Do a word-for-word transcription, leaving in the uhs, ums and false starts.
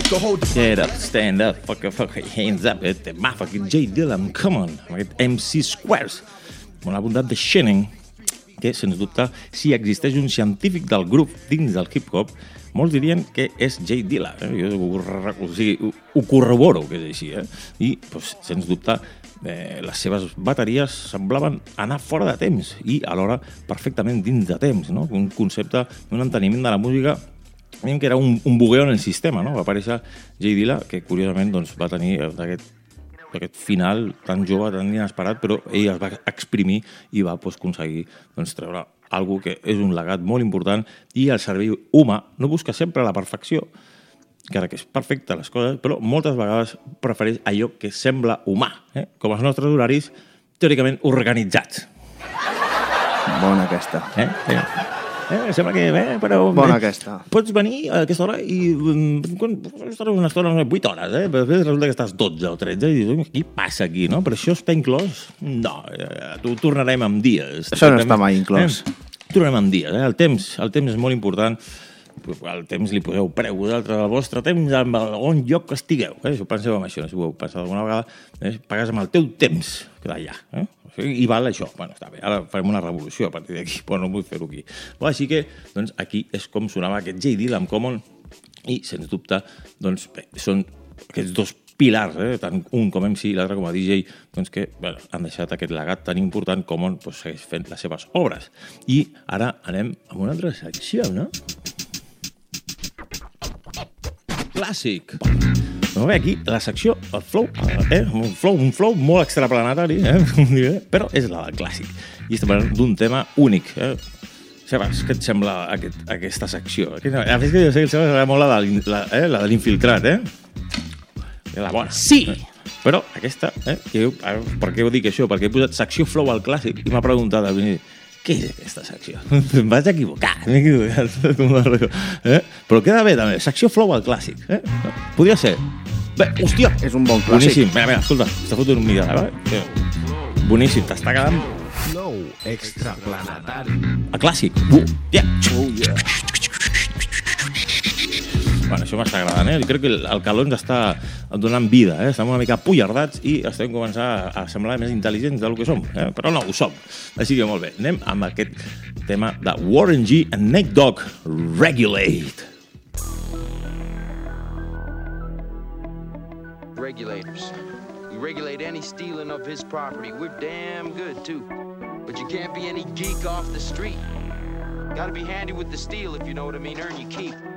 Get up, stand up, fuck, fuck, hands up, eh? Temazo, aquest J Dilla, come on, aquest M C Squares, amb la bondat de Shining, que, sens dubte, si existeix un científic del grup dins del hip-hop, molts dirien que és J Dilla. Eh? Jo ho, o sigui, ho, ho corroboro que és així. Eh? I, doncs, sens dubte, eh, les seves bateries semblaven anar fora de temps i, alhora, perfectament dins de temps. No? Un concepte, un enteniment de la música que era un, un bugueo en el sistema. No? Va aparèixer J Dilla, que, curiosament, doncs, va tenir aquest aquest final tan jove, tan inesperat, però ell es va exprimir i va pues, aconseguir doncs, treure algo que és un legat molt important i el cervell humà no busca sempre la perfecció, encara que és perfecte les coses, però moltes vegades prefereix allò que sembla humà, eh? Com els nostres horaris teòricament organitzats. Bona aquesta. Eh? eh? Eh, sembla que bé, però... Bona eh, aquesta. Pots venir a aquesta hora i... Estaràs una estona, vuit hores, eh? Però després resulta que estàs dotze o tretze i dius, què passa aquí, no? Però això està inclòs? No, eh, ho tornarem amb dies. Això no està mai inclòs. Eh? Tornarem amb dies, eh? El temps, el temps és molt important. Al temps li poseu preu, vosaltres, el vostre temps, en on lloc que estigueu. Eh? Si ho penseu amb això, no? Si ho heu pensat alguna vegada, eh? Pagues amb el teu temps, que d'allà, eh? I val això. Bueno, està bé, ara farem una revolució a partir d'aquí, però no vull fer-ho aquí. Bueno, així que, doncs, aquí és com sonava aquest J Dilla amb Common i, sens dubte, doncs, bé, són aquests dos pilars, eh? Tant un com M C i l'altre com a D J, doncs que bueno, han deixat aquest legat tan important. Common doncs, segueix fent les seves obres. I ara anem amb una altra secció, no? Clàssic. Doncs bé, aquí la secció, el flow, eh? un flow, un flow molt extraplanetari, eh? Però és la del clàssic. I estem parlant d'un tema únic. Eh? Sebas, què et sembla aquest, aquesta secció? A més que jo sé que el Sebas agrada molt la de, la, eh? la de l'infiltrat, eh? La bona. Sí! Eh? Però aquesta, eh? Jo, per què ho dic això? Perquè he posat secció flow al clàssic i m'ha preguntat a mi, què és aquesta secció? Em vaig equivocar, m'he equivocat. Eh? Però queda bé, també. Secció flow al clàssic. Eh? Podria ser. Bé, hòstia! És un bon clàssic. Boníssim. Mira, mira, escolta, està fotent un mirada, eh? Boníssim, t'està quedant... Flow extraplanetari. El clàssic. Uh, yeah. Oh, yeah. Bueno, això m'està agradant, eh? Crec que el calor ens està donant vida, eh? Estem una mica apollardats i estem començant a semblar més intel·ligents del que som, eh? Però no, ho som. Així que molt bé, anem amb aquest tema de Warren G and Nate Dogg, Regulate. Regulators. We regulate any stealing of his property. We're damn good, too. But you can't be any geek off the street. Gotta be handy with the steel, if you know what I mean. Earn your keep.